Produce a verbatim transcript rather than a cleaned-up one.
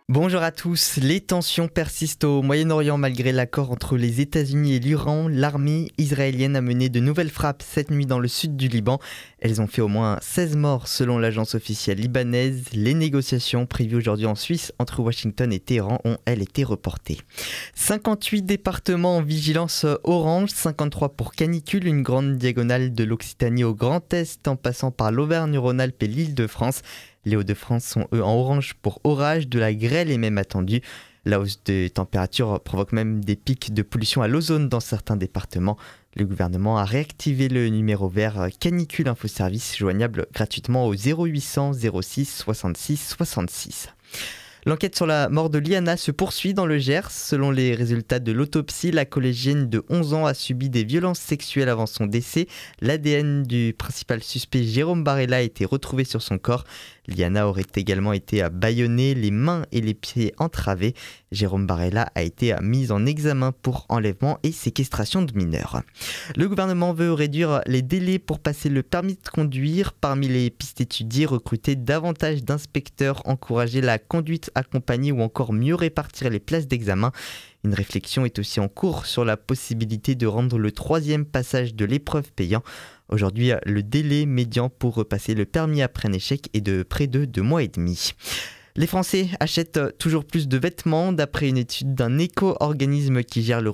Bonjour à tous. Les tensions persistent au Moyen-Orient malgré l'accord entre les États-Unis et l'Iran. L'armée israélienne a mené de nouvelles frappes cette nuit dans le sud du Liban. Elles ont fait au moins seize morts selon l'agence officielle libanaise. Les négociations prévues aujourd'hui en Suisse entre Washington et Téhéran ont, elles, été reportées. cinquante-huit départements en vigilance orange, cinquante-trois pour canicule, une grande diagonale de l'Occitanie au Grand Est en passant par l'Auvergne-Rhône-Alpes et l'Île-de-France. Les Hauts-de-France sont eux en orange pour orage, de la grêle est même attendue. La hausse des températures provoque même des pics de pollution à l'ozone dans certains départements. Le gouvernement a réactivé le numéro vert Canicule Info Service joignable gratuitement au zéro huit cents zéro six soixante-six soixante-six. L'enquête sur la mort de Liana se poursuit dans le Gers. Selon les résultats de l'autopsie, la collégienne de onze ans a subi des violences sexuelles avant son décès. L'A D N du principal suspect Jérôme Barella a été retrouvé sur son corps. Liana aurait également été bâillonnée, les mains et les pieds entravés. Jérôme Barella a été mis en examen pour enlèvement et séquestration de mineurs. Le gouvernement veut réduire les délais pour passer le permis de conduire. Parmi les pistes étudiées, recruter davantage d'inspecteurs, encourager la conduite accompagner ou encore mieux répartir les places d'examen. Une réflexion est aussi en cours sur la possibilité de rendre le troisième passage de l'épreuve payant. Aujourd'hui, le délai médian pour repasser le permis après un échec est de près de deux mois et demi. Les Français achètent toujours plus de vêtements. D'après une étude d'un éco-organisme qui gère le